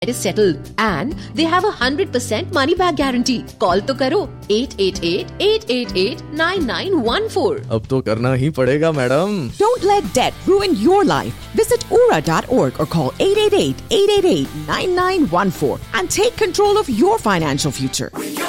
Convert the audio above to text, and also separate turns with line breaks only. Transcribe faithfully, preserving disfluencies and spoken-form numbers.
is settled and they have a one hundred percent money back guarantee. Call तो करो eight eight eight, eight eight eight, nine nine one four.
अब तो करना ही पड़ेगा madam.
Don't let debt ruin your life. Visit ura dot org or call eight eight eight, eight eight eight, nine nine one four and take control of your financial future.